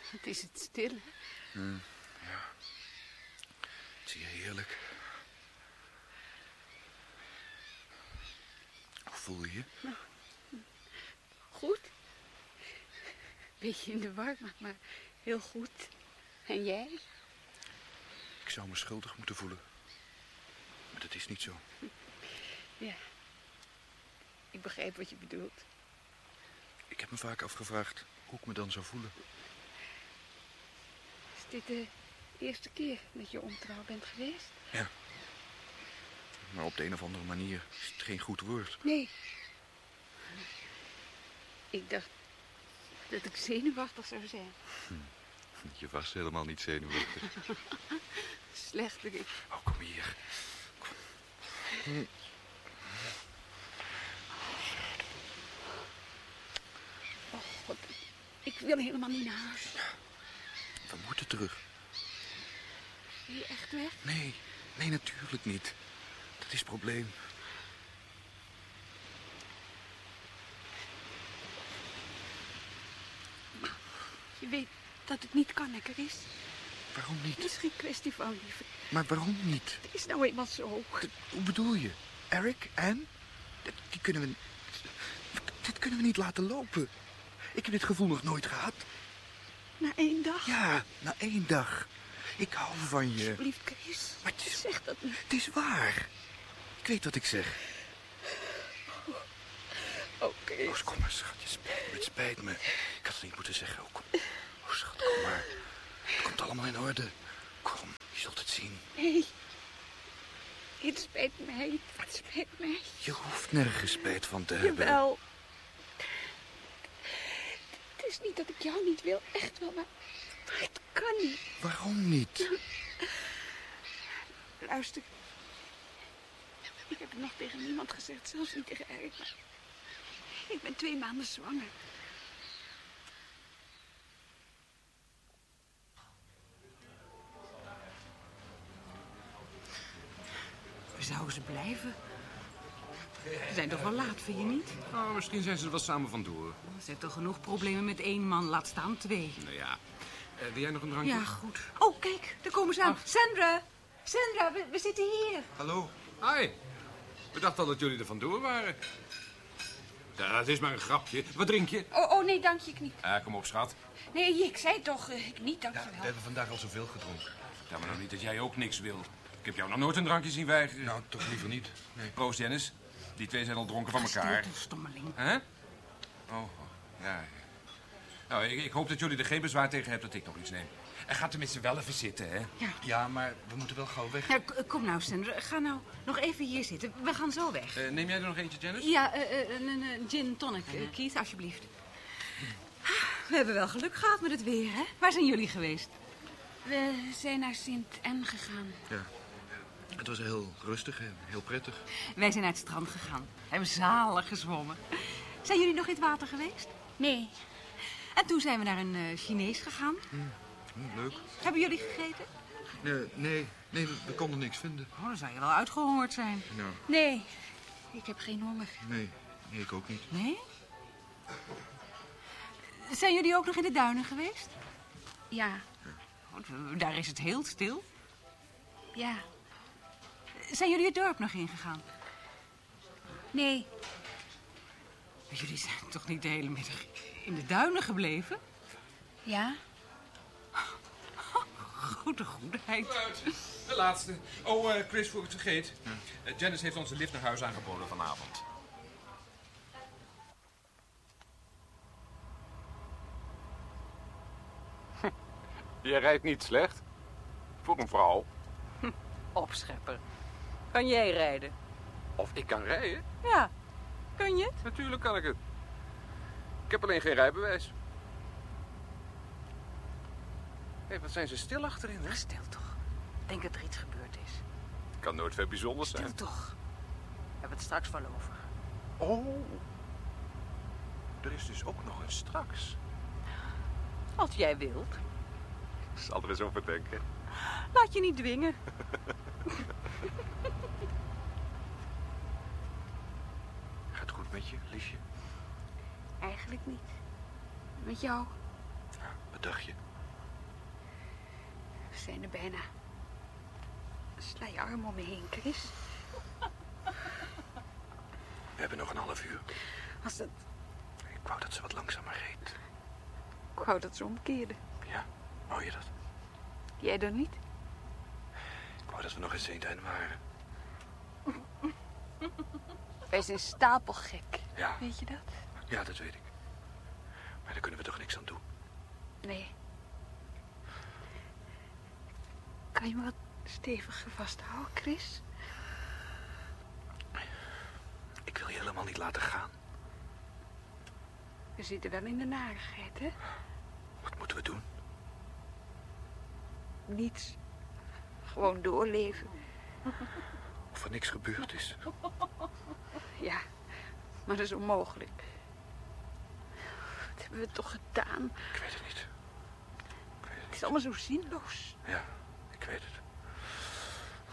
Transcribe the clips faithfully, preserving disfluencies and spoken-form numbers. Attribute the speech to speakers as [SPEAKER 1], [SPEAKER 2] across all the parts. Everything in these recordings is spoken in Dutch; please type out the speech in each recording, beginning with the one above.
[SPEAKER 1] Wat is het stil, hè?
[SPEAKER 2] Hmm, ja. Het is hier heerlijk. Hoe voel je je?
[SPEAKER 1] Nou, goed. Beetje in de war, maar, maar heel goed. En jij?
[SPEAKER 2] Ik zou me schuldig moeten voelen. Maar dat is niet zo.
[SPEAKER 1] Ja. Ik begrijp wat je bedoelt.
[SPEAKER 2] Ik heb me vaak afgevraagd hoe ik me dan zou voelen.
[SPEAKER 1] Is dit de eerste keer dat je ontrouw bent geweest?
[SPEAKER 2] Ja. Maar op de een of andere manier is het geen goed woord.
[SPEAKER 1] Nee. Ik dacht dat ik zenuwachtig zou zijn.
[SPEAKER 2] Hm. Je was helemaal niet zenuwachtig.
[SPEAKER 1] Slechterik.
[SPEAKER 2] Oh, kom hier. Kom. Hm.
[SPEAKER 1] Oh, God. Ik wil helemaal niet naar huis.
[SPEAKER 2] We moeten terug.
[SPEAKER 1] Ben je echt weg?
[SPEAKER 2] Nee, nee, natuurlijk niet. Dat is het probleem.
[SPEAKER 1] Je weet dat het niet kan, hè, Chris?
[SPEAKER 2] Waarom niet?
[SPEAKER 1] Het is geen kwestie van liefde.
[SPEAKER 2] Maar waarom niet?
[SPEAKER 1] Het is nou eenmaal zo.
[SPEAKER 2] D- hoe bedoel je? Eric, Anne? D- Die kunnen we... Dit kunnen we niet laten lopen. Ik heb dit gevoel nog nooit gehad.
[SPEAKER 1] Na één dag?
[SPEAKER 2] Ja, na één dag. Ik hou van je.
[SPEAKER 1] Alsjeblieft, Chris.
[SPEAKER 2] Maar het is,
[SPEAKER 1] Zeg dat niet.
[SPEAKER 2] het is waar. Ik weet wat ik zeg.
[SPEAKER 1] Oh, Chris.
[SPEAKER 2] Oh, kom maar, schat. Je spijt me. Het spijt me. Ik had het niet moeten zeggen. Oh, kom. Oh, schat, kom maar. Het komt allemaal in orde. Kom, je zult het zien.
[SPEAKER 1] Nee. Het spijt mij. Het spijt mij.
[SPEAKER 2] Je hoeft nergens spijt van te hebben.
[SPEAKER 1] Jawel. Het is niet dat ik jou niet wil. Echt wel, maar, maar het kan niet.
[SPEAKER 2] Waarom niet?
[SPEAKER 1] Luister. Ik heb het nog tegen niemand gezegd. Zelfs niet tegen Eric. Maar ik ben twee maanden zwanger. Zouden ze blijven? Ze zijn toch wel laat, vind je niet?
[SPEAKER 3] Oh, misschien zijn ze er wel samen vandoor.
[SPEAKER 1] Er zijn toch genoeg problemen met één man, laat staan twee.
[SPEAKER 3] Nou ja. Uh, wil jij nog een drankje?
[SPEAKER 1] Ja, goed. Oh, kijk, daar komen ze aan. Ach. Sandra! Sandra, we, we zitten hier.
[SPEAKER 2] Hallo.
[SPEAKER 3] Hi. We dachten al dat jullie er vandoor waren. Ja, het is maar een grapje. Wat drink je?
[SPEAKER 1] Oh, oh nee, dank je, ik niet.
[SPEAKER 3] Ah, kom op, schat.
[SPEAKER 1] Nee, ik zei toch, uh, ik niet, dank je
[SPEAKER 2] Ja,
[SPEAKER 1] wel.
[SPEAKER 2] we hebben vandaag al zoveel gedronken.
[SPEAKER 3] Ja, maar nog niet dat jij ook niks wil. Ik heb jou nog nooit een drankje zien weigeren.
[SPEAKER 2] Nou, toch liever niet. Nee.
[SPEAKER 3] Proost, Dennis. Die twee zijn al dronken van
[SPEAKER 1] Ach,
[SPEAKER 3] elkaar.
[SPEAKER 1] stilte, stommeling.
[SPEAKER 3] Hè? Oh, oh, ja. ja. Nou, ik, ik hoop dat jullie er geen bezwaar tegen hebben dat ik nog iets neem. En ga tenminste wel even zitten, hè?
[SPEAKER 1] Ja.
[SPEAKER 2] Ja, maar we moeten wel gauw weg.
[SPEAKER 1] Ja, k- kom nou, Sandra. Ga nou nog even hier zitten. We gaan zo weg.
[SPEAKER 3] Uh, neem jij er nog eentje, Janice?
[SPEAKER 1] Ja, uh, uh, een, een, een gin tonic, uh, Keith, alsjeblieft. We hebben wel geluk gehad met het weer, hè? Waar zijn jullie geweest? We zijn naar Sint-Anne gegaan.
[SPEAKER 2] Ja. Het was heel rustig en heel prettig.
[SPEAKER 1] Wij zijn naar het strand gegaan. We hebben zalig gezwommen. Zijn jullie nog in het water geweest? Nee. En toen zijn we naar een uh, Chinees gegaan.
[SPEAKER 2] Mm, mm, leuk.
[SPEAKER 1] Hebben jullie gegeten?
[SPEAKER 2] Nee, nee, nee, we konden niks vinden.
[SPEAKER 1] Oh, dan zou je wel uitgehongerd zijn.
[SPEAKER 2] Nou.
[SPEAKER 1] Nee, ik heb geen honger.
[SPEAKER 2] Nee, nee, ik ook niet.
[SPEAKER 1] Nee? Zijn jullie ook nog in de duinen geweest? Ja. Oh, daar is het heel stil. Ja. Zijn jullie het dorp nog ingegaan? Nee. Jullie zijn toch niet de hele middag in de duinen gebleven? Ja. Goede goedheid.
[SPEAKER 3] Vooruit. De laatste. Oh, uh, Chris, voor ik het vergeet. Hm. Uh, Janice heeft ons de lift naar huis aangeboden vanavond. Je rijdt niet slecht. Voor een vrouw.
[SPEAKER 1] Hm, opschepper. Kan jij rijden?
[SPEAKER 3] Of ik kan rijden?
[SPEAKER 1] Ja. Kun je het?
[SPEAKER 3] Natuurlijk kan ik het. Ik heb alleen geen rijbewijs. Hé, hey, wat zijn ze stil achterin, hè?
[SPEAKER 1] Stil toch. Denk dat er iets gebeurd is.
[SPEAKER 3] Het kan nooit veel bijzonders zijn.
[SPEAKER 1] Stil toch. We hebben het straks wel over.
[SPEAKER 3] Oh. Er is dus ook nog een straks.
[SPEAKER 1] Als jij wilt.
[SPEAKER 3] Ik zal er eens over denken.
[SPEAKER 1] Laat je niet dwingen.
[SPEAKER 2] Gaat het goed met je, liefje?
[SPEAKER 1] Eigenlijk niet. Met jou?
[SPEAKER 2] Ja, wat dacht je?
[SPEAKER 4] zijn er bijna. Sla je arm om me heen, Chris.
[SPEAKER 2] We hebben nog een half uur.
[SPEAKER 4] Als dat...
[SPEAKER 2] Ik wou dat ze wat langzamer reed.
[SPEAKER 4] Ik wou dat ze omkeerde.
[SPEAKER 2] Ja, wou je dat?
[SPEAKER 4] Jij dan niet?
[SPEAKER 2] Ik wou dat we nog in Saint-Anne waren.
[SPEAKER 4] Wij zijn stapelgek.
[SPEAKER 2] Ja.
[SPEAKER 4] Weet je dat?
[SPEAKER 2] Ja, dat weet ik. Maar daar kunnen we toch niks aan doen?
[SPEAKER 4] Nee. Kan je me wat steviger vasthouden, Chris?
[SPEAKER 2] Ik wil je helemaal niet laten gaan.
[SPEAKER 4] We zitten wel in de narigheid, hè?
[SPEAKER 2] Wat moeten we doen?
[SPEAKER 4] Niets. Gewoon doorleven.
[SPEAKER 2] Of er niks gebeurd is.
[SPEAKER 4] Ja, maar dat is onmogelijk. Wat hebben we toch gedaan?
[SPEAKER 2] Ik weet het niet. Ik weet het
[SPEAKER 4] Het
[SPEAKER 2] niet.
[SPEAKER 4] is allemaal zo zinloos.
[SPEAKER 2] Ja, ik weet het. Hm.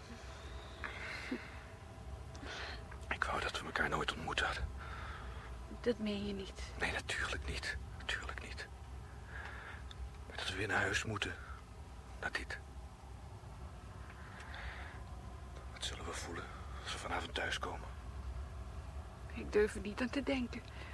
[SPEAKER 2] Ik wou dat we elkaar nooit ontmoet hadden.
[SPEAKER 4] Dat meen je niet.
[SPEAKER 2] Nee, natuurlijk niet. Natuurlijk niet. Maar dat we weer naar huis moeten. Dat dit. Wat zullen we voelen als we vanavond thuiskomen?
[SPEAKER 4] Ik durf er niet aan te denken.